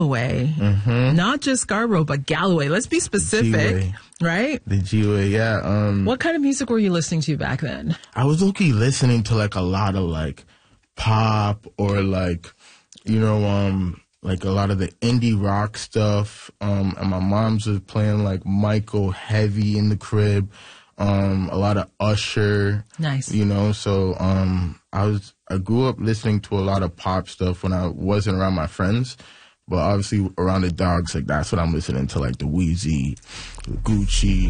Galloway. Not just Scarborough, but Galloway. Let's be specific, G-Way. right? The G-Way, yeah. What kind of music were you listening to back then? I was low-key listening to like a lot of like pop or like, you know, like a lot of the indie rock stuff. And my mom's was playing like Michael heavy in the crib. A lot of Usher. Nice. You know, so I grew up listening to a lot of pop stuff when I wasn't around my friends. But obviously around the dogs, like that's what I'm listening to, like the Wheezy, Gucci,